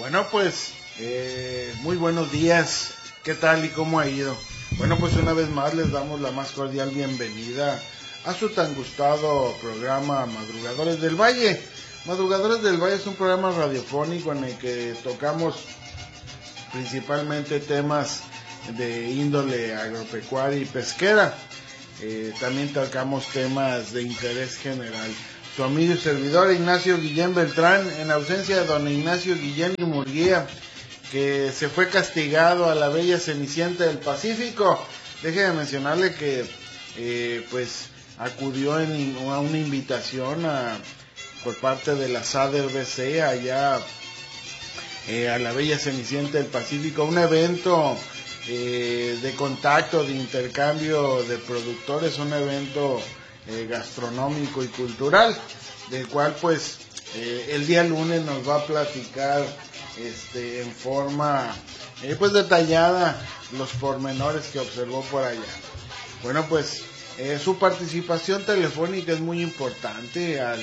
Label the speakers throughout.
Speaker 1: Bueno, pues, muy buenos días. ¿Qué tal y cómo ha ido? Bueno, pues una vez más les damos la más cordial bienvenida a su tan gustado programa Madrugadores del Valle. Madrugadores del Valle es un programa radiofónico en el que tocamos principalmente temas de índole agropecuaria y pesquera. También tocamos temas de interés general. Su amigo y servidor Ignacio Guillén Beltrán, en ausencia de don Ignacio Guillén y Murguía, que se fue castigado a la bella Cenicienta del Pacífico. Déjeme mencionarle que pues acudió a una invitación por parte de la SADER BC allá a la bella Cenicienta del Pacífico, un evento de contacto, de intercambio de productores, un evento gastronómico y cultural, del cual pues el día lunes nos va a platicar en forma pues detallada los pormenores que observó por allá. Bueno, pues su participación telefónica es muy importante al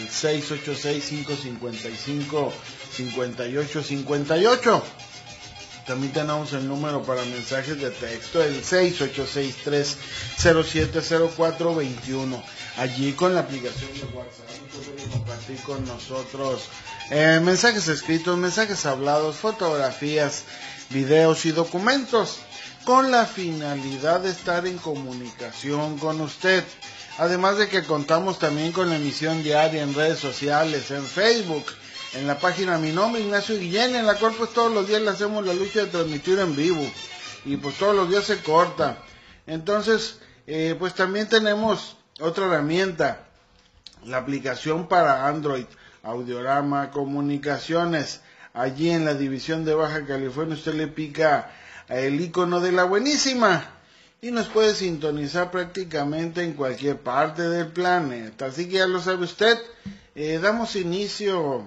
Speaker 1: 686-555-5858. También tenemos el número para mensajes de texto, el 686-307-0421. Allí con la aplicación de WhatsApp pueden compartir con nosotros mensajes escritos, mensajes hablados, fotografías, videos y documentos, con la finalidad de estar en comunicación con usted. Además de que contamos también con la emisión diaria en redes sociales, en Facebook, en la página Mi Nombre Ignacio Guillén, en la cual pues todos los días le hacemos la lucha de transmitir en vivo y pues todos los días se corta. Entonces pues también tenemos otra herramienta, la aplicación para Android, Audiorama Comunicaciones. Allí en la división de Baja California usted le pica el icono de la buenísima y nos puede sintonizar prácticamente en cualquier parte del planeta. Así que ya lo sabe usted. Damos inicio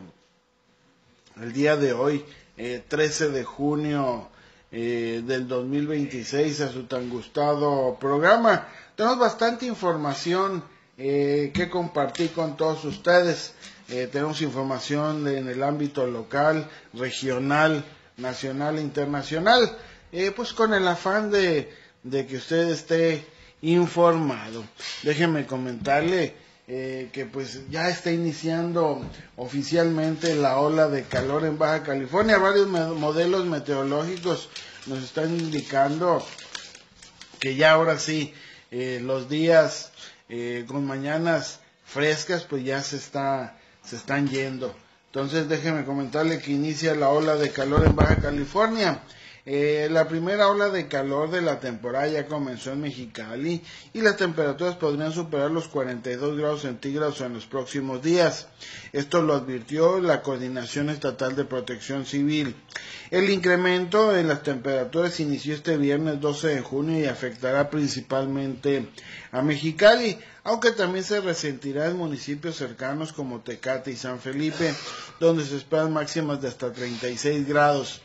Speaker 1: el día de hoy, 13 de junio del 2026, a su tan gustado programa. Tenemos bastante información que compartir con todos ustedes. Tenemos información en el ámbito local, regional, nacional e internacional, pues con el afán de que usted esté informado. Déjeme comentarle que pues ya está iniciando oficialmente la ola de calor en Baja California. Varios modelos meteorológicos nos están indicando que ya ahora sí los días con mañanas frescas pues ya se están yendo. Entonces déjeme comentarle que inicia la ola de calor en Baja California. La primera ola de calor de la temporada ya comenzó en Mexicali y las temperaturas podrían superar los 42 grados centígrados en los próximos días. Esto lo advirtió la Coordinación Estatal de Protección Civil. El incremento en las temperaturas inició este viernes 12 de junio y afectará principalmente a Mexicali, aunque también se resentirá en municipios cercanos como Tecate y San Felipe, donde se esperan máximas de hasta 36 grados.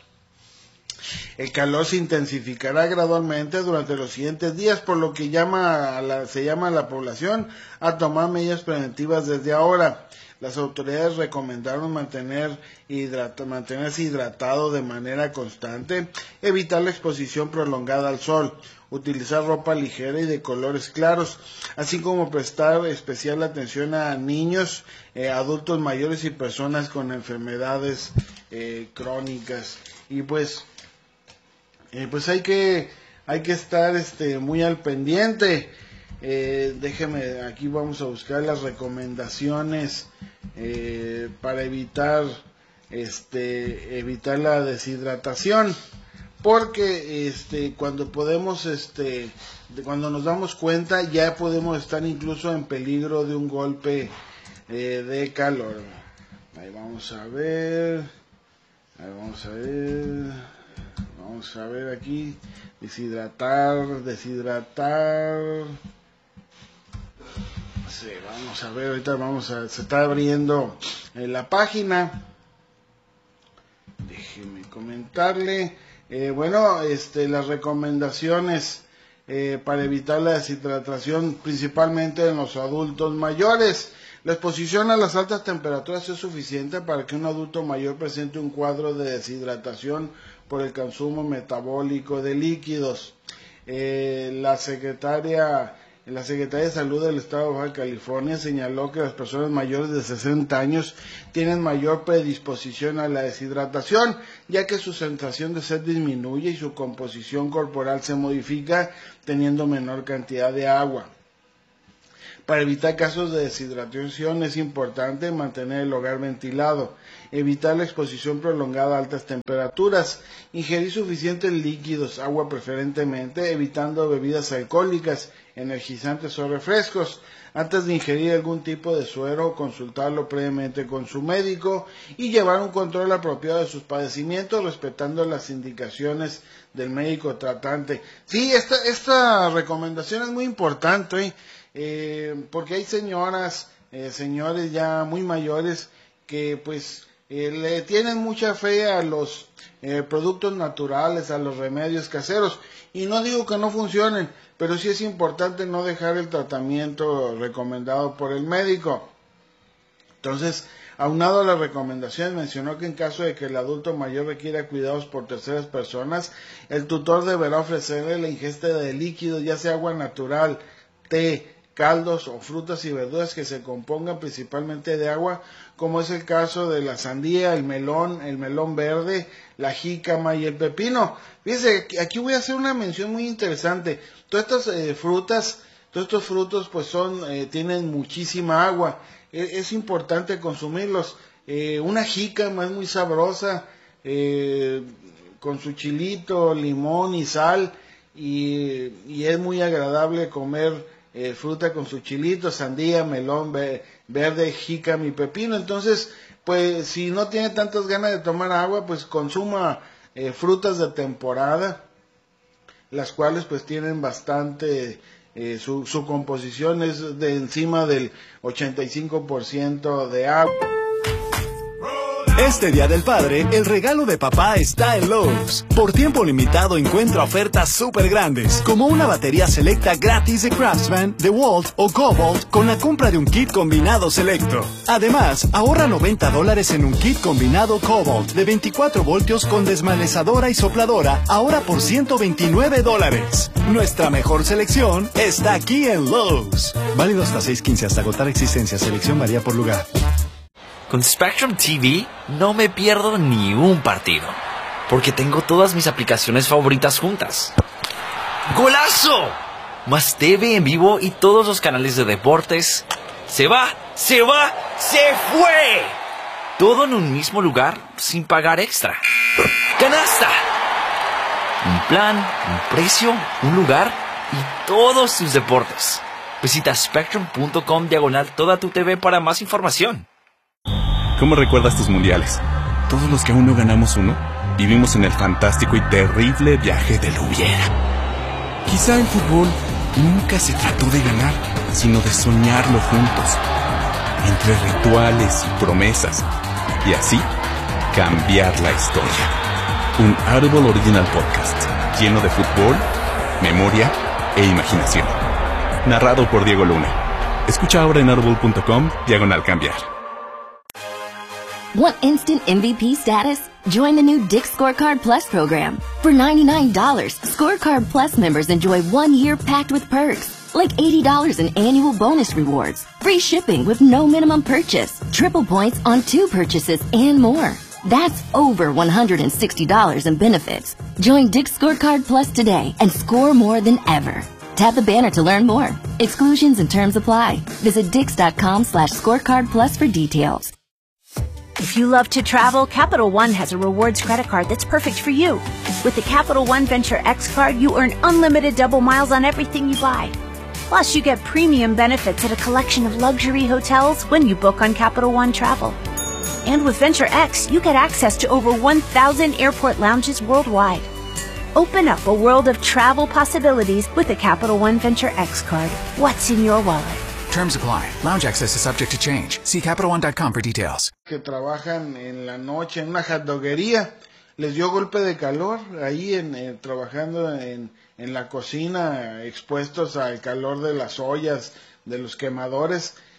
Speaker 1: El calor se intensificará gradualmente durante los siguientes días, por lo que se llama a la población a tomar medidas preventivas desde ahora. Las autoridades recomendaron mantenerse hidratado de manera constante, evitar la exposición prolongada al sol, utilizar ropa ligera y de colores claros, así como prestar especial atención a niños, adultos mayores y personas con enfermedades crónicas. Y pues hay que estar muy al pendiente. Déjeme, aquí vamos a buscar las recomendaciones para evitar la deshidratación, porque cuando nos damos cuenta ya podemos estar incluso en peligro de un golpe de calor. Ahí vamos a ver aquí, deshidratar. Sí, vamos a ver, ahorita se está abriendo la página. Déjeme comentarle, las recomendaciones para evitar la deshidratación, principalmente en los adultos mayores. La exposición a las altas temperaturas es suficiente para que un adulto mayor presente un cuadro de deshidratación por el consumo metabólico de líquidos. La Secretaría de Salud del Estado de Baja California señaló que las personas mayores de 60 años tienen mayor predisposición a la deshidratación, ya que su sensación de sed disminuye y su composición corporal se modifica teniendo menor cantidad de agua. Para evitar casos de deshidratación es importante mantener el hogar ventilado, evitar la exposición prolongada a altas temperaturas, ingerir suficientes líquidos, agua preferentemente, evitando bebidas alcohólicas, energizantes o refrescos. Antes de ingerir algún tipo de suero, consultarlo previamente con su médico y llevar un control apropiado de sus padecimientos, respetando las indicaciones del médico tratante. Sí, esta recomendación es muy importante, porque hay señoras, señores ya muy mayores que pues le tienen mucha fe a los productos naturales, a los remedios caseros, y no digo que no funcionen, pero sí es importante no dejar el tratamiento recomendado por el médico. Entonces, aunado a las recomendaciones, mencionó que en caso de que el adulto mayor requiera cuidados por terceras personas, el tutor deberá ofrecerle la ingesta de líquidos, ya sea agua natural, té, caldos o frutas y verduras que se compongan principalmente de agua, como es el caso de la sandía, el melón verde, la jícama y el pepino. Fíjense, aquí voy a hacer una mención muy interesante. Todas estas frutas, todos estos frutos pues tienen muchísima agua. Es importante consumirlos. Una jícama es muy sabrosa, con su chilito, limón y sal, y es muy agradable comer fruta con su chilito, sandía, melón verde, jícama y pepino. Entonces, pues si no tiene tantas ganas de tomar agua, pues consuma frutas de temporada, las cuales pues tienen bastante, su composición es de encima del 85% de agua.
Speaker 2: Este Día del Padre, el regalo de papá está en Lowe's. Por tiempo limitado encuentra ofertas súper grandes, como una batería selecta gratis de Craftsman, DeWalt o Kobalt con la compra de un kit combinado selecto. Además, ahorra $90 en un kit combinado Kobalt de 24 voltios con desmalezadora y sopladora, ahora por $129. Nuestra mejor selección está aquí en Lowe's. Válido hasta 6/15 hasta agotar existencia. Selección varía por lugar.
Speaker 3: Con Spectrum TV no me pierdo ni un partido, porque tengo todas mis aplicaciones favoritas juntas. ¡Golazo! Más TV en vivo y todos los canales de deportes. ¡Se fue! Todo en un mismo lugar sin pagar extra. ¡Canasta! Un plan, un precio, un lugar y todos tus deportes. Visita spectrum.com/toda tu TV para más información.
Speaker 4: ¿Cómo recuerdas tus mundiales? Todos los que aún no ganamos uno, vivimos en el fantástico y terrible viaje del hubiera. Quizá el fútbol nunca se trató de ganar, sino de soñarlo juntos, entre rituales y promesas, y así cambiar la historia. Un Audible Original Podcast, lleno de fútbol, memoria e imaginación. Narrado por Diego Luna. Escucha ahora en audible.com/cambiar.
Speaker 5: Want instant MVP status? Join the new Dick's Scorecard Plus program. For $99, Scorecard Plus members enjoy 1 year packed with perks, like $80 in annual bonus rewards, free shipping with no minimum purchase, triple points on 2 purchases, and more. That's over $160 in benefits. Join Dick's Scorecard Plus today and score more than ever. Tap the banner to learn more. Exclusions and terms apply. Visit dix.com/scorecard plus for details.
Speaker 6: If you love to travel, Capital One has a rewards credit card that's perfect for you. With the Capital One Venture X card, you earn unlimited double miles on everything you buy. Plus, you get premium benefits at a collection of luxury hotels when you book on Capital One Travel. And with Venture X, you get access to over 1,000 airport lounges worldwide. Open up a world of travel possibilities with the Capital One Venture X card. What's in your wallet?
Speaker 7: Terms apply. Lounge access is subject to change. See CapitalOne.com for details.
Speaker 1: Que trabajan en la noche en una hotdoguería, les dio golpe de calor ahí trabajando en la cocina, expuestos al calor de las ollas, de los quemadores,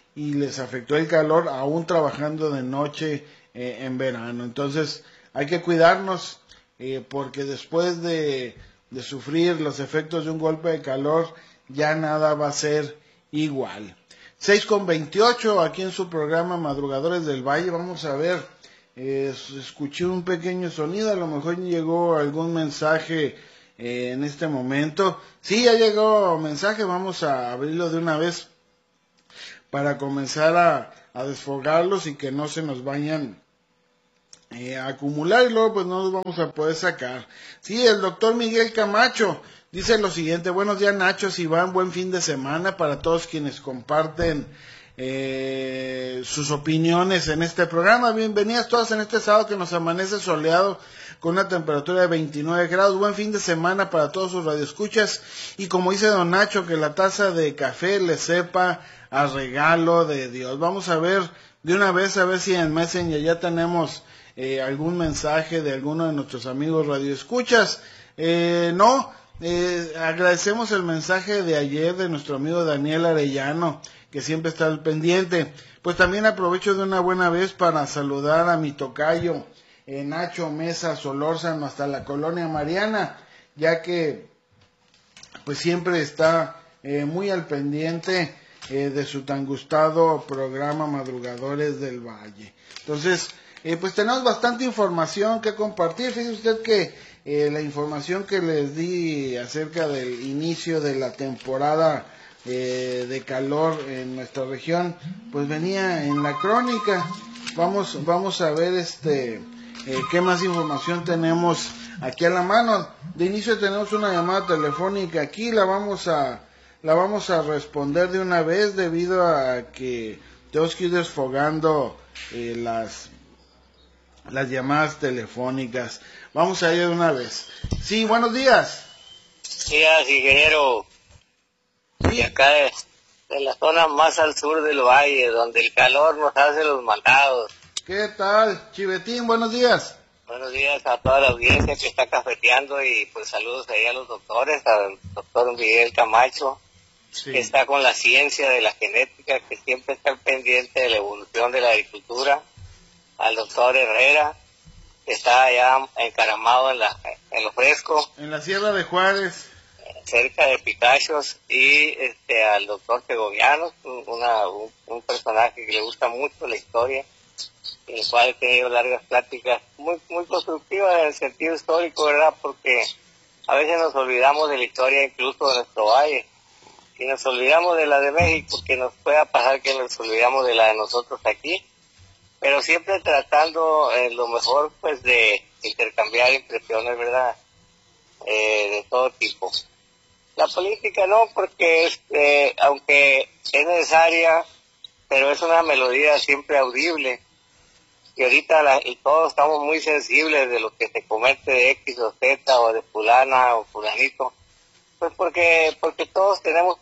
Speaker 1: y les afectó el calor aún trabajando de noche en verano. Entonces hay que cuidarnos porque después de sufrir los efectos de un golpe de calor ya nada va a ser igual. 6:28 aquí en su programa Madrugadores del Valle. Vamos a ver, escuché un pequeño sonido, a lo mejor llegó algún mensaje en este momento. Sí, ya llegó mensaje, vamos a abrirlo de una vez para comenzar a desfogarlos y que no se nos vayan a acumular y luego pues no los vamos a poder sacar. Sí, el doctor Miguel Camacho dice lo siguiente: buenos días Nacho, Iván, buen fin de semana para todos quienes comparten sus opiniones en este programa. Bienvenidas todas en este sábado que nos amanece soleado con una temperatura de 29 grados. Buen fin de semana para todos sus radioescuchas y como dice don Nacho, que la taza de café le sepa a regalo de Dios. Vamos a ver de una vez a ver si en Messenger ya tenemos algún mensaje de alguno de nuestros amigos radioescuchas. Agradecemos el mensaje de ayer de nuestro amigo Daniel Arellano, que siempre está al pendiente. Pues también aprovecho de una buena vez para saludar a mi tocayo Nacho Mesa Solórzano hasta la Colonia Mariana, ya que pues siempre está muy al pendiente de su tan gustado programa Madrugadores del Valle. Entonces, pues tenemos bastante información que compartir. Fíjese usted que la información que les di acerca del inicio de la temporada de calor en nuestra región, pues venía en la crónica. Vamos a ver qué más información tenemos aquí a la mano. De inicio tenemos una llamada telefónica aquí, la vamos a responder de una vez debido a que tenemos que ir desfogando las llamadas telefónicas. Vamos a ir de una vez. Sí, buenos días.
Speaker 8: Días, ingeniero.
Speaker 1: Sí.
Speaker 8: Y acá de la zona más al sur del valle, donde el calor nos hace los mandados.
Speaker 1: ¿Qué tal, Chivetín? Buenos días.
Speaker 8: Buenos días a toda la audiencia que está cafeteando y pues saludos ahí a los doctores, al doctor Miguel Camacho,
Speaker 1: Sí.
Speaker 8: que está con la ciencia de la genética, que siempre está al pendiente de la evolución de la agricultura, al doctor Herrera, que está allá encaramado en lo fresco,
Speaker 1: En la Sierra de Juárez.
Speaker 8: cerca de Picachos, y al doctor Segoviano, un personaje que le gusta mucho la historia, en el cual he tenido largas pláticas muy constructivas en el sentido histórico, ¿verdad? Porque a veces nos olvidamos de la historia incluso de nuestro valle, y nos olvidamos de la de México, que nos pueda pasar que nos olvidamos de la de nosotros aquí, pero siempre tratando lo mejor pues de intercambiar impresiones, ¿verdad? De todo tipo. La política no, porque aunque es necesaria, pero es una melodía siempre audible, y ahorita todos estamos muy sensibles de lo que se comete de X o Z o de fulana o fulanito, pues porque todos tenemos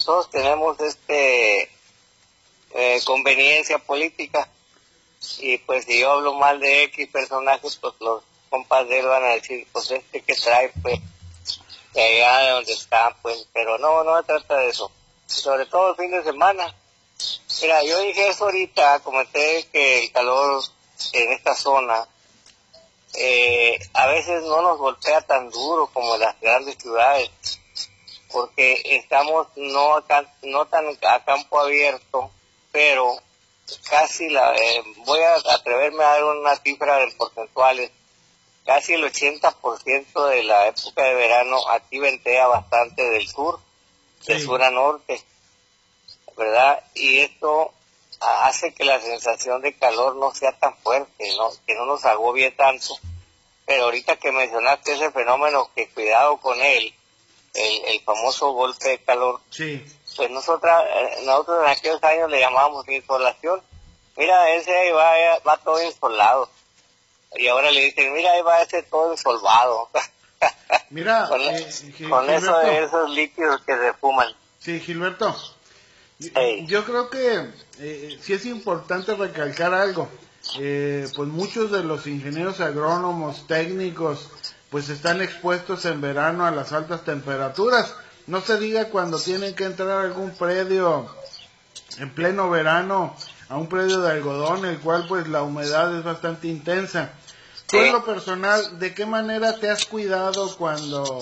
Speaker 8: conveniencia política, y pues si yo hablo mal de X personajes, pues los compas de él van a decir, pues que trae pues de allá de donde está, pues, pero no se trata de eso. Sobre todo el fin de semana. Mira, yo dije eso ahorita, comenté que el calor en esta zona a veces no nos golpea tan duro como en las grandes ciudades, porque estamos no tan a campo abierto, pero casi voy a atreverme a dar una cifra de porcentuales. Casi el 80% de la época de verano aquí ventea bastante del sur, de sur a norte, ¿verdad? Y esto hace que la sensación de calor no sea tan fuerte, ¿no? Que no nos agobie tanto. Pero ahorita que mencionaste ese fenómeno, que cuidado con él, el famoso golpe de calor,
Speaker 1: Sí.
Speaker 8: pues nosotros en aquellos años le llamábamos insolación. Mira, ese ahí va todo insolado. Y ahora le dicen, mira, ahí va ese todo ensolvado.
Speaker 1: Mira,
Speaker 8: con esos líquidos que se fuman.
Speaker 1: Sí, Gilberto.
Speaker 8: Hey.
Speaker 1: Yo creo que sí es importante recalcar algo. Pues muchos de los ingenieros agrónomos, técnicos, pues están expuestos en verano a las altas temperaturas. No se diga cuando tienen que entrar a algún predio en pleno verano a un predio de algodón, el cual pues la humedad es bastante intensa. Tú en lo personal, ¿de qué manera te has cuidado cuando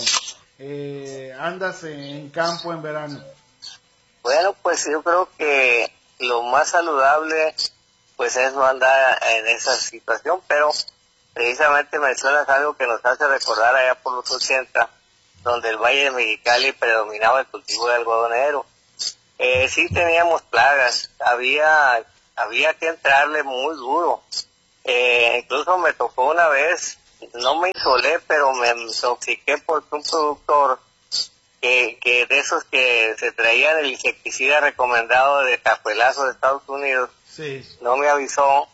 Speaker 1: andas en campo en verano?
Speaker 8: Bueno, pues yo creo que lo más saludable pues es no andar en esa situación, pero precisamente mencionas algo que nos hace recordar allá por los 80, donde el Valle de Mexicali predominaba el cultivo de algodonero. Sí teníamos plagas, había que entrarle muy duro. Incluso me tocó una vez, no me insolé, pero me intoxiqué porque un productor que de esos que se traían el insecticida recomendado de cajuelazo de Estados Unidos, no me avisó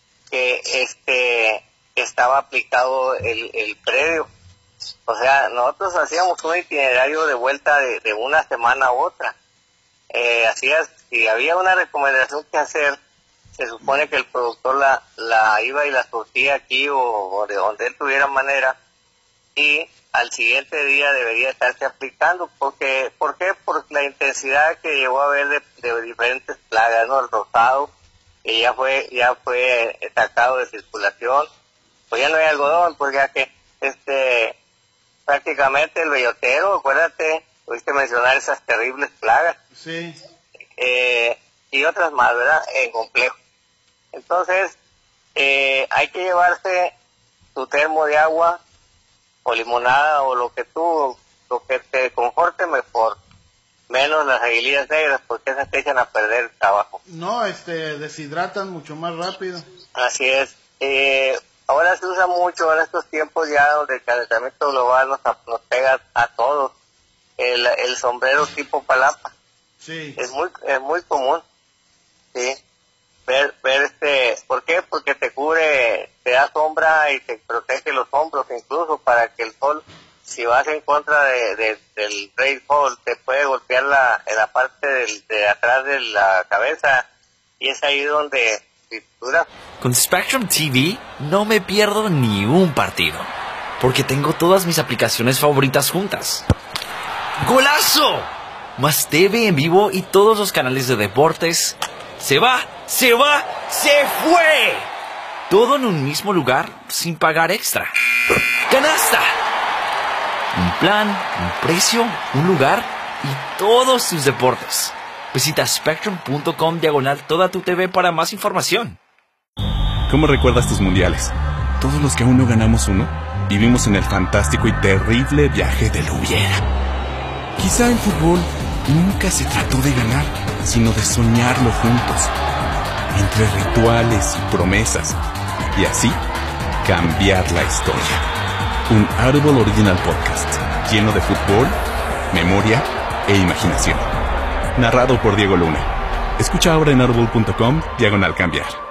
Speaker 8: que estaba aplicado el predio. O sea, nosotros hacíamos un itinerario de vuelta de una semana a otra. Si había una recomendación que hacer, se supone que el productor la iba y la surtía aquí o de donde él tuviera manera, y al siguiente día debería estarse aplicando. ¿Por qué? Por la intensidad que llegó a haber de diferentes plagas, ¿no? El rosado, que ya fue sacado de circulación, pues ya no hay algodón, pues ya que prácticamente el bellotero, acuérdate, oíste mencionar esas terribles plagas.
Speaker 1: Sí.
Speaker 8: Y otras más, ¿verdad? En complejo. Entonces, hay que llevarse tu termo de agua o limonada o lo que te conforte mejor, menos las aguilillas negras, porque esas te echan a perder el trabajo.
Speaker 1: No, deshidratan mucho más rápido.
Speaker 8: Así es. Ahora se usa mucho en estos tiempos ya donde el calentamiento global nos pega a todos, el sombrero tipo palapa.
Speaker 1: Sí.
Speaker 8: Es muy común, sí. Ver ¿por qué? Porque te cubre, te da sombra y te protege los hombros, incluso para que el sol, si vas en contra del rain fall, te puede golpear en la parte de atrás de la cabeza, y es ahí donde dura.
Speaker 3: Con Spectrum TV no me pierdo ni un partido, porque tengo todas mis aplicaciones favoritas juntas. ¡Golazo! Más TV en vivo y todos los canales de deportes. ¡Se fue! Todo en un mismo lugar sin pagar extra. ¡Canasta! Un plan, un precio, un lugar y todos tus deportes. Visita spectrum.com/toda tu TV para más información.
Speaker 4: ¿Cómo recuerdas tus mundiales? Todos los que aún no ganamos uno, vivimos en el fantástico y terrible viaje del hubiera. Quizá el fútbol nunca se trató de ganar, sino de soñarlo juntos, entre rituales y promesas, y así cambiar la historia. Un Audible Original Podcast, lleno de fútbol, memoria e imaginación. Narrado por Diego Luna. Escucha ahora en audible.com/cambiar.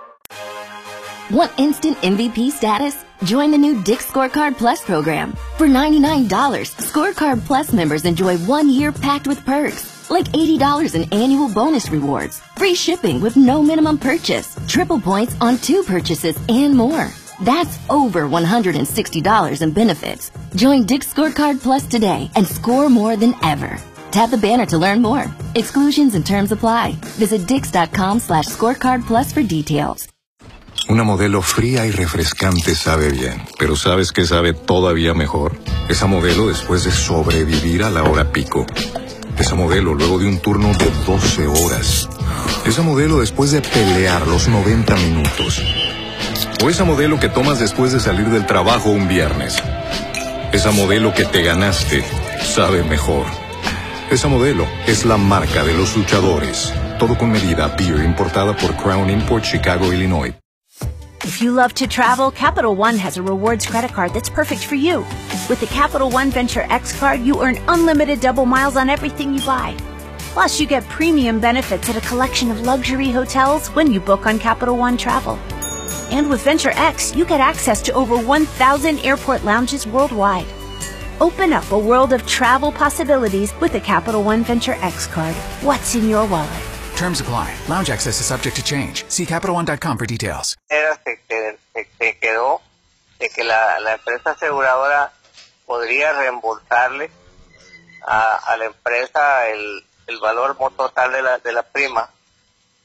Speaker 5: Want instant MVP status? Join the new Dick's Scorecard Plus program. For $99, Scorecard Plus members enjoy 1 year packed with perks, like $80 in annual bonus rewards, free shipping with no minimum purchase, triple points on 2 purchases, and more. That's over $160 in benefits. Join Dick's Scorecard Plus today and score more than ever. Tap the banner to learn more. Exclusions and terms apply. Visit dix.com/scorecard plus for details.
Speaker 9: Una Modelo fría y refrescante sabe bien, pero ¿sabes qué sabe todavía mejor? Esa Modelo después de sobrevivir a la hora pico. Esa Modelo luego de un turno de 12 horas. Esa Modelo después de pelear los 90 minutos. O esa Modelo que tomas después de salir del trabajo un viernes. Esa Modelo que te ganaste sabe mejor. Esa Modelo es la marca de los luchadores. Todo con medida, Beer, importada por Crown Import, Chicago, Illinois.
Speaker 6: If you love to travel, Capital One has a rewards credit card that's perfect for you. With the Capital One Venture X card, you earn unlimited double miles on everything you buy. Plus, you get premium benefits at a collection of luxury hotels when you book on Capital One Travel. And with Venture X, you get access to over 1,000 airport lounges worldwide. Open up a world of travel possibilities with the Capital One Venture X card. What's in your wallet?
Speaker 7: Terms apply. Lounge access is subject to change. See CapitalOne.com for details.
Speaker 8: Se quedó de que la empresa aseguradora podría reembolsarle a la empresa el valor total de la prima,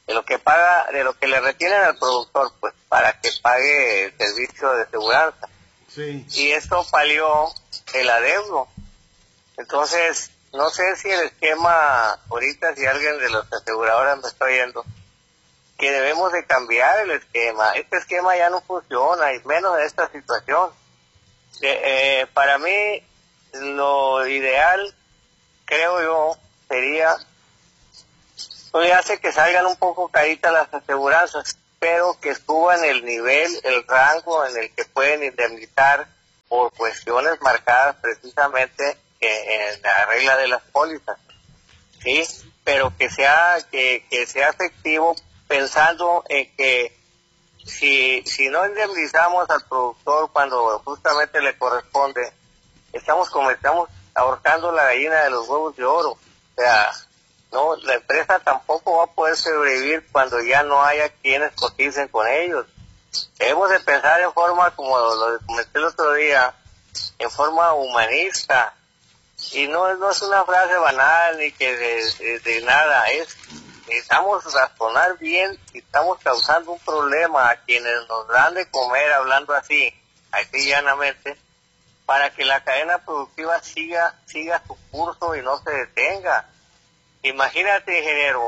Speaker 8: de lo que paga, de lo que le retienen al productor, pues para que pague el servicio de seguranza.
Speaker 1: Sí.
Speaker 8: Y esto palió el adeudo. Entonces, no sé si el esquema, ahorita si alguien de los aseguradoras me está oyendo, que debemos de cambiar el esquema. Este esquema ya no funciona, y menos en esta situación. Para mí, lo ideal, creo yo, sería, pues ya sé que salgan un poco caritas las aseguranzas, pero que suban el nivel, el rango en el que pueden indemnizar por cuestiones marcadas precisamente en la regla de las pólizas, ¿sí? Pero que sea efectivo, pensando en que si no indemnizamos al productor cuando justamente le corresponde, estamos ahorcando la gallina de los huevos de oro. O sea, no, la empresa tampoco va a poder sobrevivir cuando ya no haya quienes coticen con ellos. Debemos de pensar en forma, como lo comenté el otro día, en forma humanista. Y no es una frase banal ni que de nada, necesitamos razonar bien si estamos causando un problema a quienes nos dan de comer, hablando así llanamente, para que la cadena productiva siga su curso y no se detenga. Imagínate, ingeniero,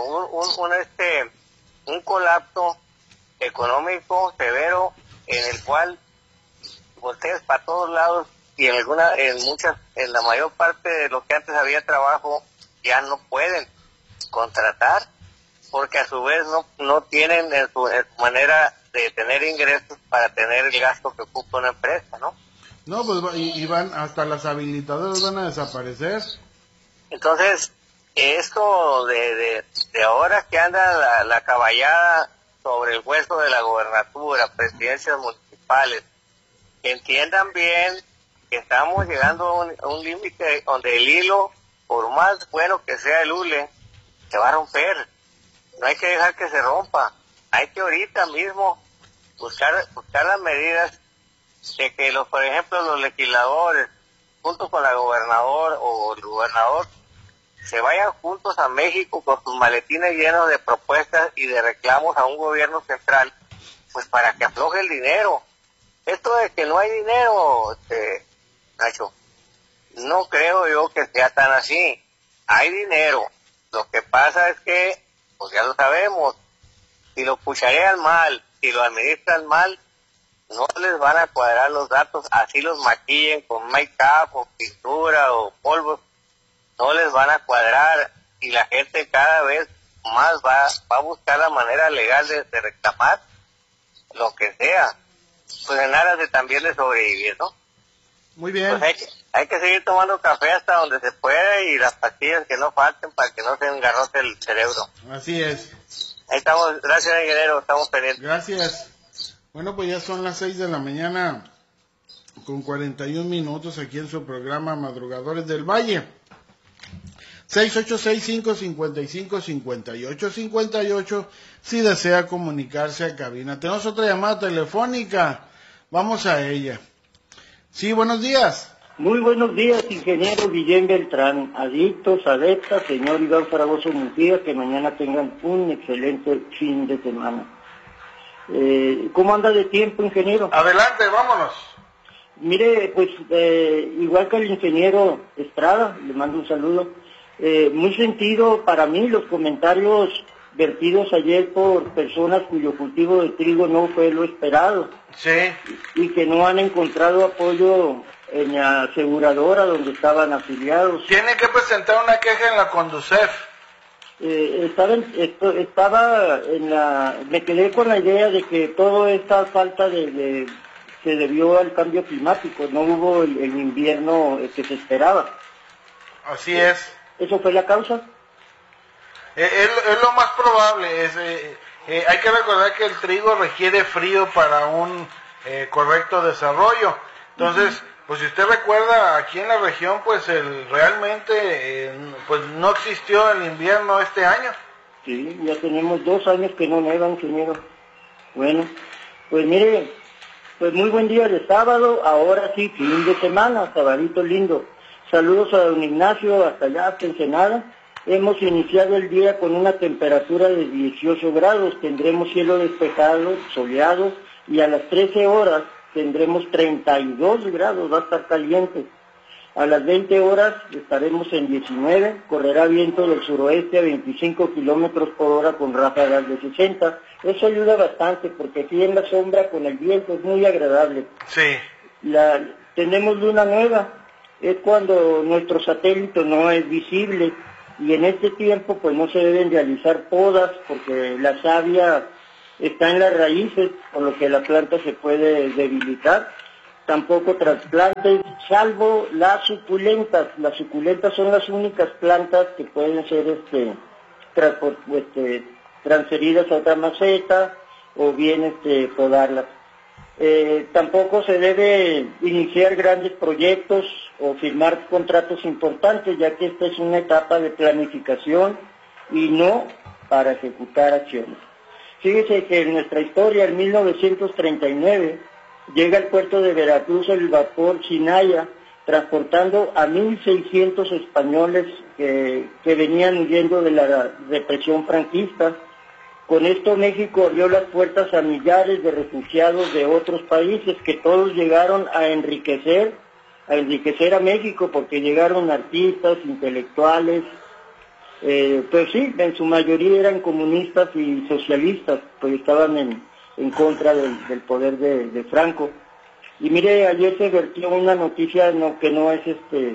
Speaker 8: un colapso económico severo en el cual voltees para todos lados y en la mayor parte de lo que antes había trabajo ya no pueden contratar, porque a su vez no tienen en su manera de tener ingresos para tener el gasto que ocupa una empresa, ¿no?
Speaker 1: No, pues y van, hasta las habilitadoras van a desaparecer.
Speaker 8: Entonces, esto de ahora que anda la caballada sobre el hueso de la gobernatura, presidencias municipales, que entiendan bien que estamos llegando a un límite donde el hilo, por más bueno que sea el hule, se va a romper. No hay que dejar que se rompa. Hay que ahorita mismo buscar las medidas de que por ejemplo los legisladores, junto con la gobernadora o el gobernador, se vayan juntos a México con sus maletines llenos de propuestas y de reclamos a un gobierno central, pues para que afloje el dinero. Esto de que no hay dinero, Nacho, no creo yo que sea tan así. Hay dinero. Lo que pasa es que, pues ya lo sabemos, si lo pucharean mal, si lo administran mal, no les van a cuadrar los datos, así los maquillen con make-up o pintura o polvo, no les van a cuadrar, y la gente cada vez más va a buscar la manera legal de reclamar lo que sea, pues en aras de también de sobrevivir, ¿no?
Speaker 1: Muy bien.
Speaker 8: Pues hay que seguir tomando café hasta donde se pueda y las pastillas que no falten para que no se engarrote el cerebro.
Speaker 1: Así es.
Speaker 8: Ahí estamos, gracias ingeniero, estamos pendientes.
Speaker 1: Gracias. Bueno, pues ya son las 6 de la mañana con 41 minutos aquí en su programa Madrugadores del Valle. 686-555-5858 si desea comunicarse a cabina. Tenemos otra llamada telefónica, vamos a ella. Sí, buenos días.
Speaker 10: Muy buenos días, ingeniero Guillén Beltrán, adictos, adeptas, señor Iván Fragoso Mujía, que mañana tengan un excelente fin de semana. ¿Cómo anda de tiempo, ingeniero?
Speaker 1: Adelante, vámonos.
Speaker 10: Mire, pues igual que el ingeniero Estrada, le mando un saludo. Muy sentido para mí los comentarios vertidos ayer por personas cuyo cultivo de trigo no fue lo esperado.
Speaker 1: Sí.
Speaker 10: Y que no han encontrado apoyo en la aseguradora donde estaban afiliados.
Speaker 1: Tiene que presentar una queja en la Conducef.
Speaker 10: Me quedé con la idea de que toda esta falta se debió al cambio climático, no hubo el invierno que se esperaba.
Speaker 1: Así es.
Speaker 10: ¿Eso fue la causa?
Speaker 1: Es lo más probable. Hay que recordar que el trigo requiere frío para un correcto desarrollo. Entonces, pues si usted recuerda, aquí en la región, pues realmente pues no existió el invierno este año.
Speaker 10: Sí, ya tenemos 2 años que no nevan, ingeniero. Bueno, pues mire, pues muy buen día de sábado, ahora sí, fin de semana, sabadito lindo. Saludos a don Ignacio, hasta allá, hasta Ensenada, Hemos iniciado el día con una temperatura de 18 grados, tendremos cielo despejado, soleado, y a las 13 horas tendremos 32 grados, va a estar caliente. A las 20 horas estaremos en 19, correrá viento del suroeste a 25 kilómetros por hora con ráfagas de 60. Eso ayuda bastante porque aquí en la sombra con el viento es muy agradable.
Speaker 1: Sí.
Speaker 10: Tenemos luna nueva, es cuando nuestro satélite no es visible, y en este tiempo pues no se deben realizar podas porque la savia está en las raíces, por lo que la planta se puede debilitar. Tampoco trasplantes, salvo las suculentas. Las suculentas son las únicas plantas que pueden ser transferidas a otra maceta o bien podarlas. Tampoco se debe iniciar grandes proyectos o firmar contratos importantes, ya que esta es una etapa de planificación y no para ejecutar acciones. Fíjese que en nuestra historia, en 1939, llega al puerto de Veracruz el vapor Chinaya, transportando a 1.600 españoles que venían huyendo de la represión franquista. Con esto México abrió las puertas a millares de refugiados de otros países que todos llegaron a enriquecer a México, porque llegaron artistas, intelectuales, pues sí, en su mayoría eran comunistas y socialistas, pues estaban en contra del poder de Franco. Y mire, ayer se vertió una noticia que no es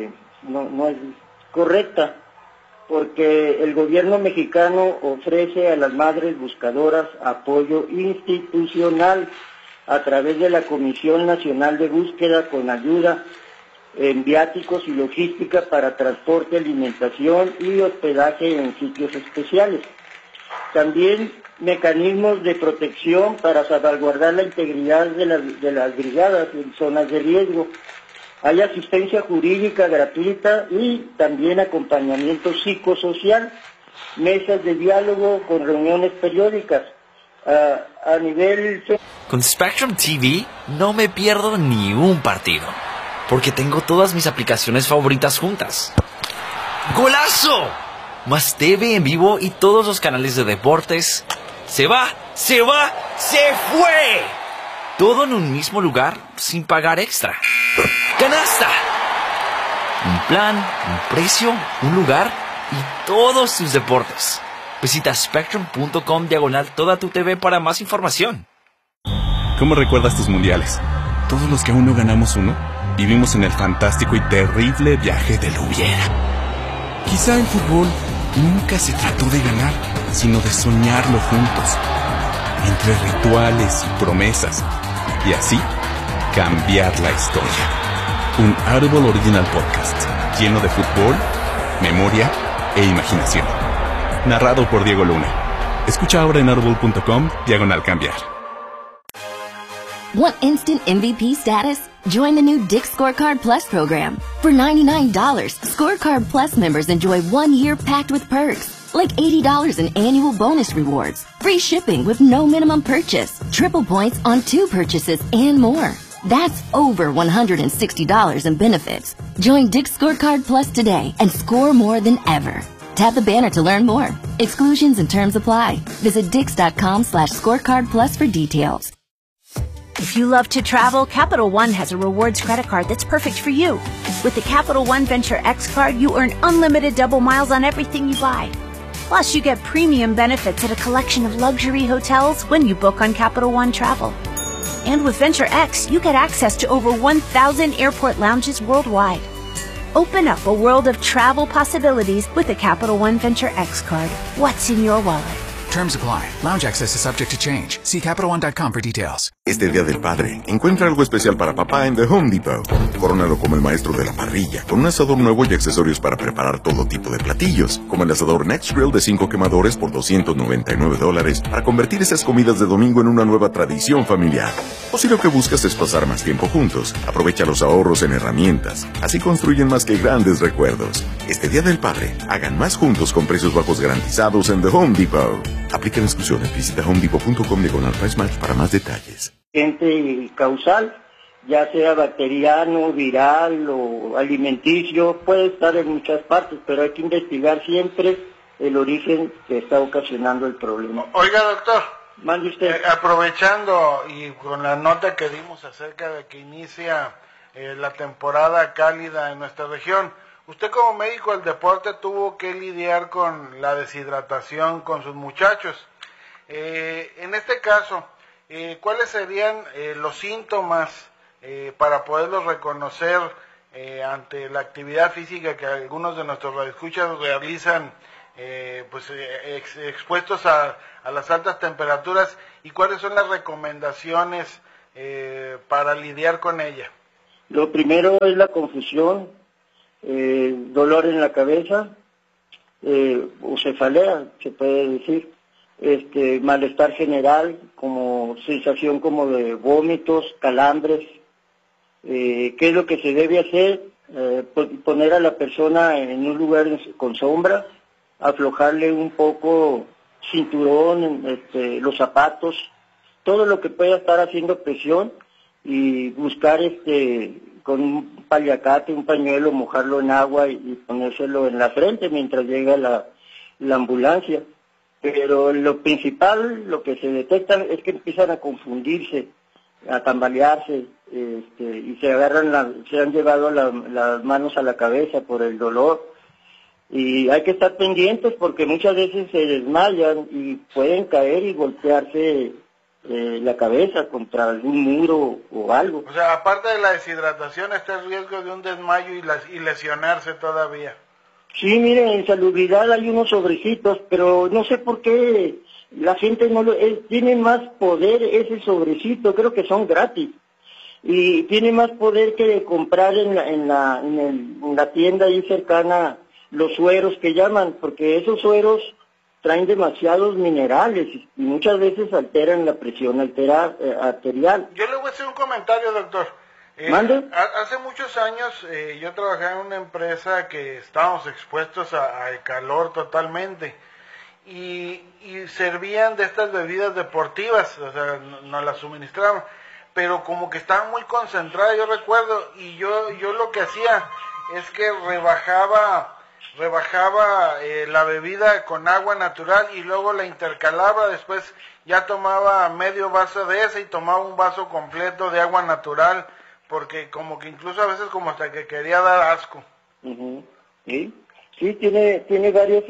Speaker 10: correcta, porque el gobierno mexicano ofrece a las madres buscadoras apoyo institucional a través de la Comisión Nacional de Búsqueda, con ayuda en viáticos y logística para transporte, alimentación y hospedaje en sitios especiales. También mecanismos de protección para salvaguardar la integridad de las brigadas en zonas de riesgo. Hay asistencia jurídica gratuita y también acompañamiento psicosocial, mesas de diálogo con reuniones periódicas. A nivel...
Speaker 3: Con Spectrum TV no me pierdo ni un partido, porque tengo todas mis aplicaciones favoritas juntas. ¡Golazo! Más TV en vivo y todos los canales de deportes. ¡Se va! ¡Se fue! Todo en un mismo lugar sin pagar extra. ¡Canasta! Un plan, un precio, un lugar y todos tus deportes. Visita spectrum.com/toda tu TV para más información.
Speaker 4: ¿Cómo recuerdas tus mundiales? Todos los que aún no ganamos uno, vivimos en el fantástico y terrible viaje del hubiera. Quizá el fútbol nunca se trató de ganar, sino de soñarlo juntos, entre rituales y promesas, y así cambiar la historia. Un Audible Original Podcast, lleno de fútbol, memoria e imaginación. Narrado por Diego Luna. Escucha ahora en audible.com/cambiar.
Speaker 5: Want instant MVP status? Join the new Dick's Scorecard Plus program. For $99, Scorecard Plus members enjoy 1 year packed with perks, like $80 in annual bonus rewards, free shipping with no minimum purchase, triple points on 2 purchases, and more. That's over $160 in benefits. Join Dick's Scorecard Plus today and score more than ever. Tap the banner to learn more. Exclusions and terms apply. Visit Dix.com/scorecard plus for details.
Speaker 6: If you love to travel, Capital One has a rewards credit card that's perfect for you. With the Capital One Venture X card, you earn unlimited double miles on everything you buy. Plus, you get premium benefits at a collection of luxury hotels when you book on Capital One Travel. And with Venture X, you get access to over 1,000 airport lounges worldwide. Open up a world of travel possibilities with the Capital One Venture X card. What's in your wallet?
Speaker 7: Terms apply. Lounge access is subject to change. See CapitalOne.com for details.
Speaker 11: Este Día del Padre, encuentra algo especial para papá en The Home Depot. Corónalo como el maestro de la parrilla, con un asador nuevo y accesorios para preparar todo tipo de platillos, como el asador Next Grill de 5 quemadores por $299, para convertir esas comidas de domingo en una nueva tradición familiar. O si lo que buscas es pasar más tiempo juntos, aprovecha los ahorros en herramientas. Así construyen más que grandes recuerdos. Este Día del Padre, hagan más juntos con precios bajos garantizados en The Home Depot. Aplican exclusiones. Visita homedepot.com/price match para más detalles.
Speaker 10: Causal, ya sea bacteriano, viral o alimenticio, puede estar en muchas partes, pero hay que investigar siempre el origen que está ocasionando el problema.
Speaker 1: Oiga, doctor,
Speaker 10: mande usted.
Speaker 1: Aprovechando y con la nota que dimos acerca de que inicia la temporada cálida en nuestra región, usted como médico del deporte tuvo que lidiar con la deshidratación con sus muchachos. En este caso, ¿cuáles serían los síntomas para poderlos reconocer ante la actividad física que algunos de nuestros radioescuchas realizan, expuestos a las altas temperaturas, y cuáles son las recomendaciones para lidiar con ella?
Speaker 10: Lo primero es la confusión, dolor en la cabeza, o cefalea, se puede decir, malestar general, como sensación como de vómitos, calambres. ¿Qué es lo que se debe hacer? Poner a la persona en un lugar con sombra, aflojarle un poco cinturón, los zapatos, todo lo que pueda estar haciendo presión, y buscar con un paliacate, un pañuelo, mojarlo en agua y ponérselo en la frente mientras llega la ambulancia. Pero lo principal, lo que se detecta es que empiezan a confundirse, a tambalearse, y se han llevado las manos a la cabeza por el dolor. Y hay que estar pendientes porque muchas veces se desmayan y pueden caer y golpearse la cabeza contra algún muro o algo.
Speaker 1: O sea, aparte de la deshidratación, está el riesgo de un desmayo y lesionarse todavía.
Speaker 10: Sí, miren, en Salubridad hay unos sobrecitos, pero no sé por qué la gente tiene más poder ese sobrecito, creo que son gratis. Y tiene más poder que comprar en la tienda ahí cercana los sueros que llaman, porque esos sueros traen demasiados minerales y muchas veces alteran la presión arterial.
Speaker 1: Yo le voy a hacer un comentario, doctor.
Speaker 10: ¿Mande?
Speaker 1: Hace muchos años yo trabajaba en una empresa que estábamos expuestos al calor totalmente, y servían de estas bebidas deportivas, o sea, nos las suministraban, pero como que estaban muy concentradas, yo recuerdo, y yo lo que hacía es que rebajaba la bebida con agua natural y luego la intercalaba. Después ya tomaba medio vaso de esa y tomaba un vaso completo de agua natural, porque como que incluso a veces como hasta que quería dar asco.
Speaker 10: Sí, tiene varios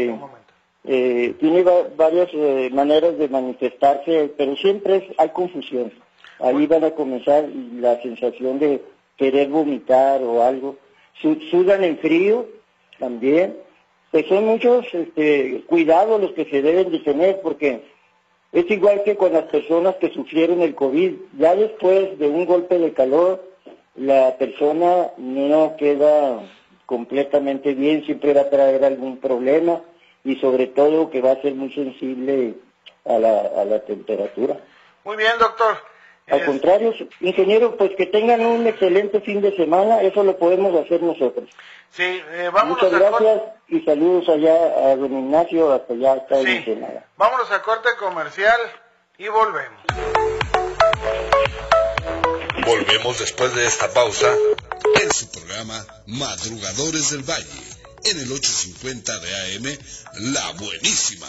Speaker 10: varias maneras de manifestarse, pero siempre hay confusión. Ahí van a comenzar la sensación de querer vomitar o algo. Sudan en frío también. Pues son muchos cuidados los que se deben de tener, porque es igual que con las personas que sufrieron el COVID. Ya después de un golpe de calor, la persona no queda completamente bien, siempre va a traer algún problema, y sobre todo que va a ser muy sensible a la temperatura.
Speaker 1: Muy bien, doctor.
Speaker 10: Al contrario, ingeniero, pues que tengan un excelente fin de semana, eso lo podemos hacer nosotros.
Speaker 1: Sí, vámonos.
Speaker 10: Muchas gracias y saludos allá a don Ignacio, hasta allá, hasta en Ensenada.
Speaker 1: Vámonos a corte comercial y volvemos.
Speaker 12: Volvemos después de esta pausa en su programa Madrugadores del Valle, en el 850 de AM, La Buenísima.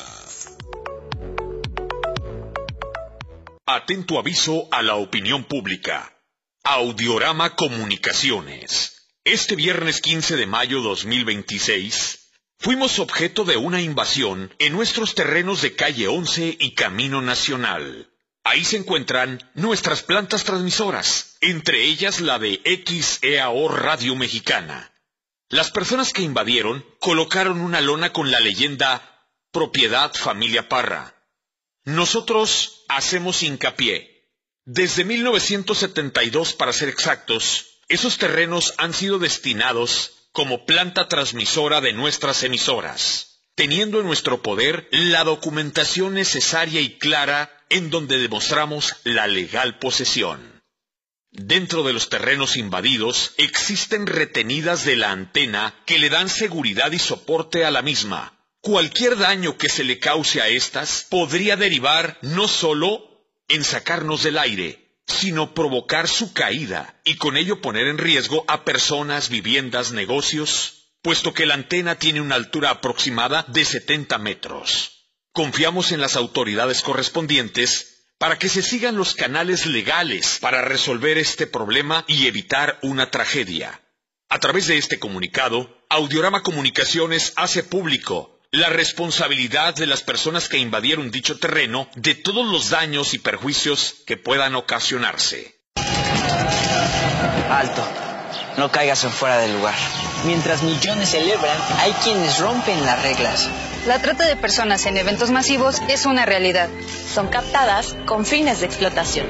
Speaker 13: Atento aviso a la opinión pública. Audiorama Comunicaciones. Este viernes 15 de mayo 2026, fuimos objeto de una invasión en nuestros terrenos de Calle 11 y Camino Nacional. Ahí se encuentran nuestras plantas transmisoras, entre ellas la de XEAO Radio Mexicana. Las personas que invadieron colocaron una lona con la leyenda Propiedad Familia Parra. Nosotros hacemos hincapié. Desde 1972, para ser exactos, esos terrenos han sido destinados como planta transmisora de nuestras emisoras, teniendo en nuestro poder la documentación necesaria y clara en donde demostramos la legal posesión. Dentro de los terrenos invadidos existen retenidas de la antena que le dan seguridad y soporte a la misma. Cualquier daño que se le cause a estas podría derivar no solo en sacarnos del aire, sino provocar su caída y con ello poner en riesgo a personas, viviendas, negocios, puesto que la antena tiene una altura aproximada de 70 metros. Confiamos en las autoridades correspondientes para que se sigan los canales legales para resolver este problema y evitar una tragedia. A través de este comunicado, Audiorama Comunicaciones hace público la responsabilidad de las personas que invadieron dicho terreno de todos los daños y perjuicios que puedan ocasionarse.
Speaker 14: Alto, no caigas en fuera del lugar. Mientras millones celebran, hay quienes rompen las reglas.
Speaker 15: La trata de personas en eventos masivos es una realidad. Son captadas con fines de explotación.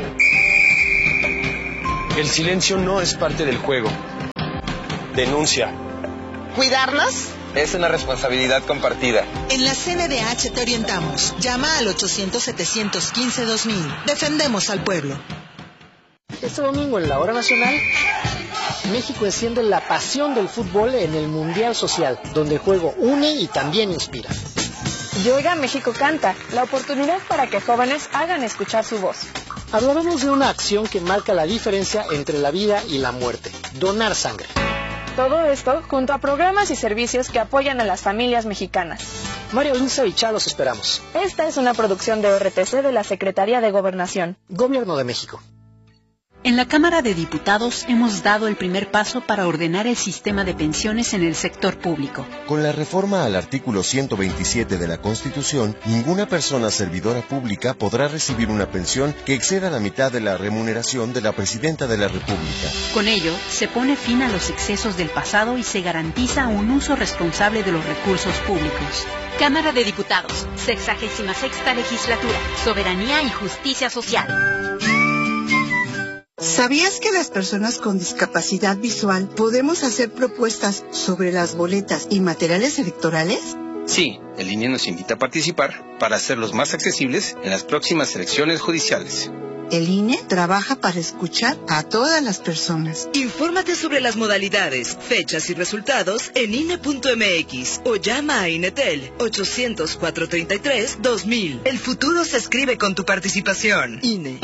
Speaker 16: El silencio no es parte del juego. Denuncia.
Speaker 17: ¿Cuidarnos?
Speaker 16: Es una responsabilidad compartida.
Speaker 17: En la CNDH te orientamos. Llama al 800-715-2000. Defendemos al pueblo.
Speaker 18: Este domingo en la Hora Nacional, México enciende la pasión del fútbol en el Mundial Social, donde el juego une y también inspira.
Speaker 19: Y Oiga México Canta, la oportunidad para que jóvenes hagan escuchar su voz.
Speaker 18: Hablaremos de una acción que marca la diferencia entre la vida y la muerte: donar sangre.
Speaker 19: Todo esto junto a programas y servicios que apoyan a las familias mexicanas.
Speaker 18: María Luisa y Chá los esperamos.
Speaker 19: Esta es una producción de RTC de la Secretaría de Gobernación.
Speaker 18: Gobierno de México.
Speaker 20: En la Cámara de Diputados hemos dado el primer paso para ordenar el sistema de pensiones en el sector público.
Speaker 21: Con la reforma al artículo 127 de la Constitución, ninguna persona servidora pública podrá recibir una pensión que exceda la mitad de la remuneración de la Presidenta de la República.
Speaker 20: Con ello, se pone fin a los excesos del pasado y se garantiza un uso responsable de los recursos públicos.
Speaker 22: Cámara de Diputados, 66ª Legislatura, Soberanía y Justicia Social.
Speaker 23: ¿Sabías que las personas con discapacidad visual podemos hacer propuestas sobre las boletas y materiales electorales?
Speaker 16: Sí, el INE nos invita a participar para hacerlos más accesibles en las próximas elecciones judiciales.
Speaker 23: El INE trabaja para escuchar a todas las personas.
Speaker 24: Infórmate sobre las modalidades, fechas y resultados en INE.mx o llama a INETEL 800-433-2000. El futuro se escribe con tu participación. INE.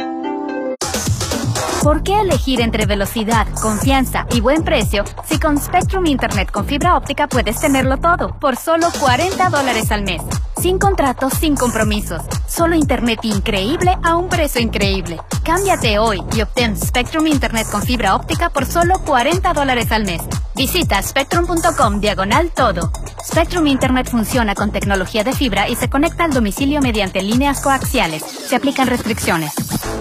Speaker 25: ¿Por qué elegir entre velocidad, confianza y buen precio si con Spectrum Internet con fibra óptica puedes tenerlo todo por solo $40 al mes? Sin contratos, sin compromisos. Solo internet increíble a un precio increíble. Cámbiate hoy y obtén Spectrum Internet con fibra óptica por solo $40 al mes. Visita spectrum.com/todo. Spectrum Internet funciona con tecnología de fibra y se conecta al domicilio mediante líneas coaxiales. Se aplican restricciones.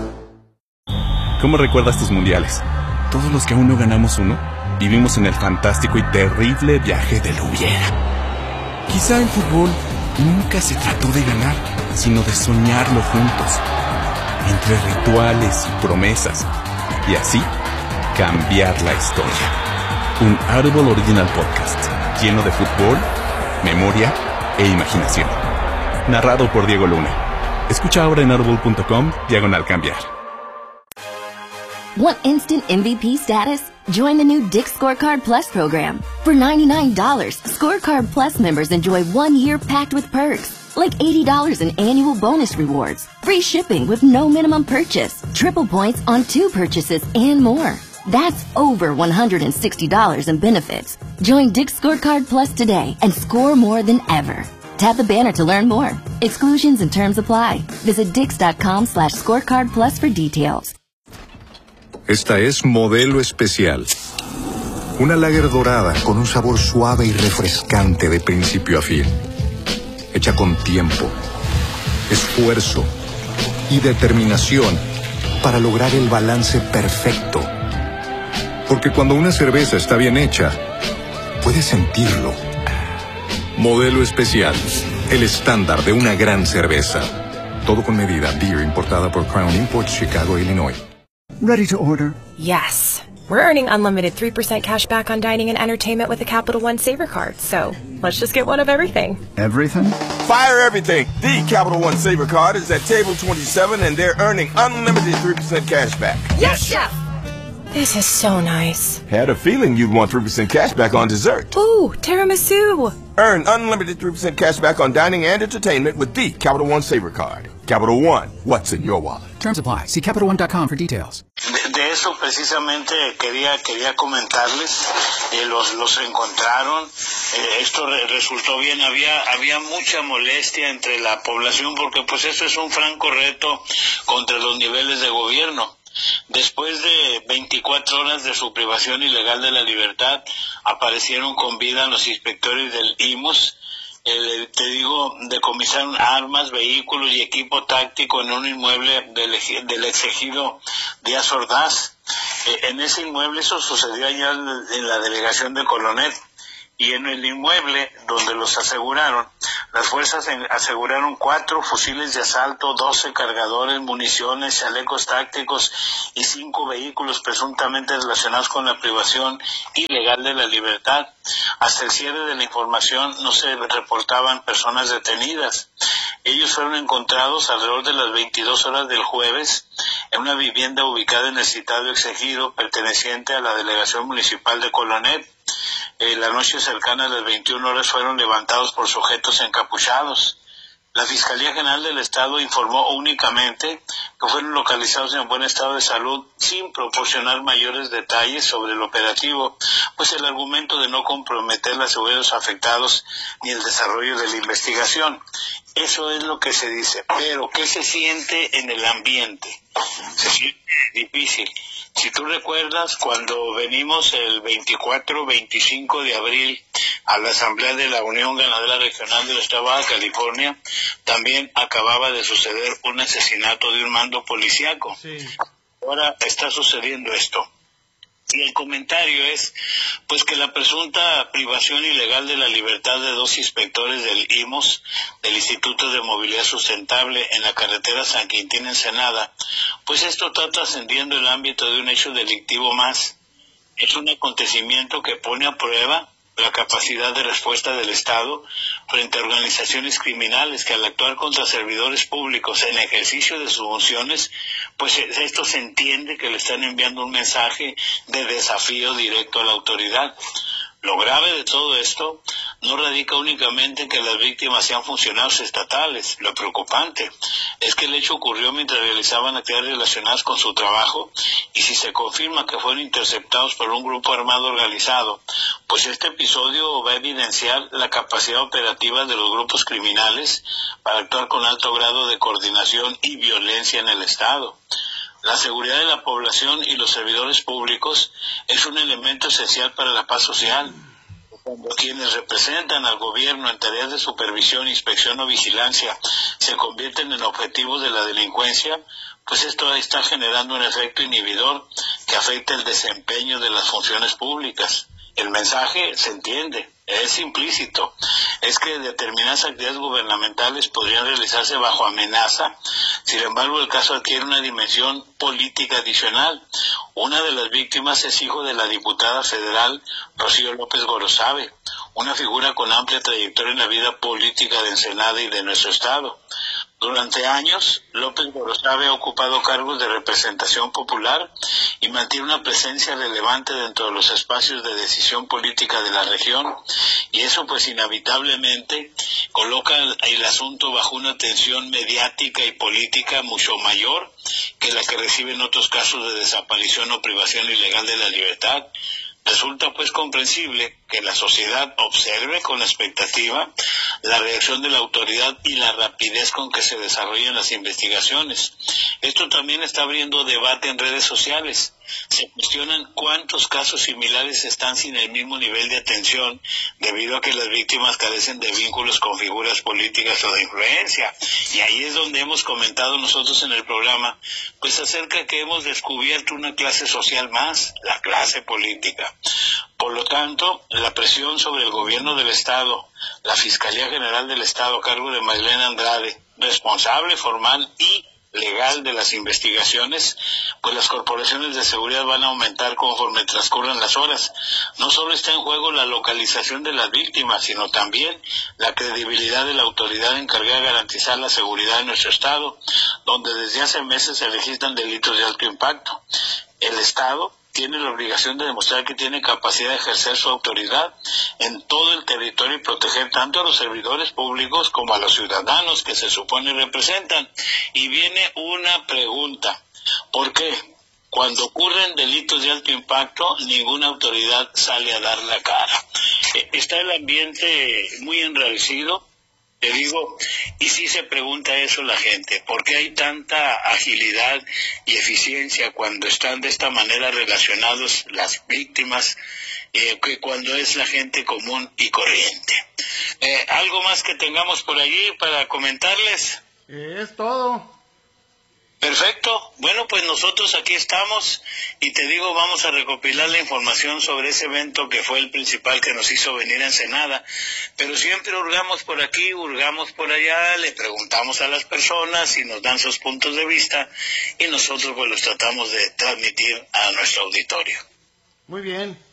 Speaker 4: ¿Cómo recuerdas tus mundiales? Todos los que aún no ganamos uno, vivimos en el fantástico y terrible viaje del hubiera. Quizá el fútbol nunca se trató de ganar, sino de soñarlo juntos, entre rituales y promesas, y así cambiar la historia. Un Audible Original Podcast, lleno de fútbol, memoria e imaginación. Narrado por Diego Luna. Escucha ahora en audible.com/cambiar.
Speaker 5: Want instant MVP status? Join the new Dick's Scorecard Plus program. For $99, Scorecard Plus members enjoy 1 year packed with perks, like $80 in annual bonus rewards, free shipping with no minimum purchase, triple points on 2 purchases, and more. That's over $160 in benefits. Join Dick's Scorecard Plus today and score more than ever. Tap the banner to learn more. Exclusions and terms apply. Visit dix.com/scorecard plus for details.
Speaker 9: Esta es Modelo Especial. Una lager dorada con un sabor suave y refrescante de principio a fin. Hecha con tiempo, esfuerzo y determinación para lograr el balance perfecto. Porque cuando una cerveza está bien hecha, puedes sentirlo. Modelo Especial, el estándar de una gran cerveza. Todo con medida. Beer importada por Crown Imports, Chicago, Illinois.
Speaker 26: Ready to order?
Speaker 27: Yes. We're earning unlimited 3% cash back on dining and entertainment with the Capital One Saver Card, so let's just get one of everything.
Speaker 26: Everything?
Speaker 28: Fire everything! The Capital One Saver Card is at table 27 and they're earning unlimited 3% cash back.
Speaker 27: Yes, Chef! This is so nice.
Speaker 28: Had a feeling you'd want 3% cash back on dessert.
Speaker 27: Ooh, tiramisu!
Speaker 28: Earn unlimited 3% cash back on dining and entertainment with the Capital One Saver Card. Capital One, what's in your wallet?
Speaker 2: Terms apply. See CapitalOne.com for details.
Speaker 1: De eso precisamente quería comentarles. Los encontraron. Esto resultó bien. Había mucha molestia entre la población porque pues eso es un franco reto contra los niveles de gobierno. Después de 24 horas de su privación ilegal de la libertad, aparecieron con vida los inspectores del IMUS. Decomisaron armas, vehículos y equipo táctico en un inmueble del exegido Díaz Ordaz. En ese inmueble, eso sucedió allá en la delegación de Colonet. Y en el inmueble donde los aseguraron, las fuerzas aseguraron 4 fusiles de asalto, 12 cargadores, municiones, chalecos tácticos y 5 vehículos presuntamente relacionados con la privación ilegal de la libertad. Hasta el cierre de la información no se reportaban personas detenidas. Ellos fueron encontrados alrededor de las 22 horas del jueves en una vivienda ubicada en el citado exegido perteneciente a la delegación municipal de Colonet. La noche cercana a las 21 horas fueron levantados por sujetos encapuchados. La Fiscalía General del Estado informó únicamente que fueron localizados en buen estado de salud sin proporcionar mayores detalles sobre el operativo, pues el argumento de no comprometer la seguridad de los afectados ni el desarrollo de la investigación. Eso es lo que se dice, pero ¿qué se siente en el ambiente? Se siente difícil. Si tú recuerdas, cuando venimos el 24-25 de abril a la Asamblea de la Unión Ganadera Regional del Estado de Baja California, también acababa de suceder un asesinato de un mando policíaco. Sí. Ahora está sucediendo esto. Y el comentario es, pues, que la presunta privación ilegal de la libertad de 2 inspectores del IMOS, del Instituto de Movilidad Sustentable, en la carretera San Quintín Ensenada, pues esto está trascendiendo el ámbito de un hecho delictivo más. Es un acontecimiento que pone a prueba la capacidad de respuesta del Estado frente a organizaciones criminales que al actuar contra servidores públicos en ejercicio de sus funciones, pues esto se entiende que le están enviando un mensaje de desafío directo a la autoridad. Lo grave de todo esto no radica únicamente en que las víctimas sean funcionarios estatales. Lo preocupante es que el hecho ocurrió mientras realizaban actividades relacionadas con su trabajo, y si se confirma que fueron interceptados por un grupo armado organizado, pues este episodio va a evidenciar la capacidad operativa de los grupos criminales para actuar con alto grado de coordinación y violencia en el Estado. La seguridad de la población y los servidores públicos es un elemento esencial para la paz social. Cuando quienes representan al gobierno en tareas de supervisión, inspección o vigilancia se convierten en objetivos de la delincuencia, pues esto está generando un efecto inhibidor que afecta el desempeño de las funciones públicas. El mensaje se entiende, es implícito, es que determinadas actividades gubernamentales podrían realizarse bajo amenaza. Sin embargo, el caso adquiere una dimensión política adicional. Una de las víctimas es hijo de la diputada federal Rocío López Gorosabe, una figura con amplia trayectoria en la vida política de Ensenada y de nuestro estado. Durante años, López Gorosabe ha ocupado cargos de representación popular y mantiene una presencia relevante dentro de los espacios de decisión política de la región, y eso pues inevitablemente coloca el asunto bajo una tensión mediática y política mucho mayor que la que reciben otros casos de desaparición o privación ilegal de la libertad. Resulta pues comprensible que la sociedad observe con expectativa la reacción de la autoridad y la rapidez con que se desarrollan las investigaciones. Esto también está abriendo debate en redes sociales. Se cuestionan cuántos casos similares están sin el mismo nivel de atención debido a que las víctimas carecen de vínculos con figuras políticas o de influencia. Y ahí es donde hemos comentado nosotros en el programa, pues acerca que hemos descubierto una clase social más, la clase política. Por lo tanto, la presión sobre el gobierno del Estado, la Fiscalía General del Estado a cargo de Marilena Andrade, responsable formal y legal de las investigaciones, pues las corporaciones de seguridad van a aumentar conforme transcurran las horas. No solo está en juego la localización de las víctimas, sino también la credibilidad de la autoridad encargada de garantizar la seguridad de nuestro estado, donde desde hace meses se registran delitos de alto impacto. El Estado
Speaker 3: tiene la obligación de demostrar que tiene capacidad de ejercer su autoridad en todo el territorio y proteger tanto a los servidores públicos como a los ciudadanos que se supone representan. Y viene una pregunta: ¿por qué? Cuando ocurren delitos de alto impacto, ninguna autoridad sale a dar la cara. Está el ambiente muy enrarecido, te digo, y sí se pregunta eso la gente: ¿por qué hay tanta agilidad y eficiencia cuando están de esta manera relacionados las víctimas, que cuando es la gente común y corriente? ¿Algo más que tengamos por allí para comentarles?
Speaker 1: Es todo.
Speaker 3: Perfecto. Bueno, pues nosotros aquí estamos y te digo, vamos a recopilar la información sobre ese evento que fue el principal que nos hizo venir a Ensenada, pero siempre hurgamos por aquí, hurgamos por allá, le preguntamos a las personas y nos dan sus puntos de vista y nosotros pues los tratamos de transmitir a nuestro auditorio.
Speaker 1: Muy bien.